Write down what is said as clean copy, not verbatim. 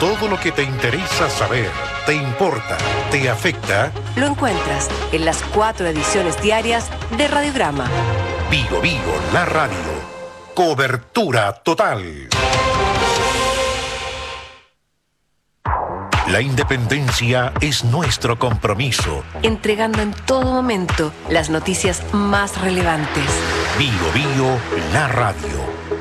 Todo lo que te interesa saber, te importa, te afecta, lo encuentras en las 4 ediciones diarias de Radiograma. Vigo Vigo, la radio. Cobertura total. La independencia es nuestro compromiso. Entregando en todo momento las noticias más relevantes. Vigo Vigo, la radio.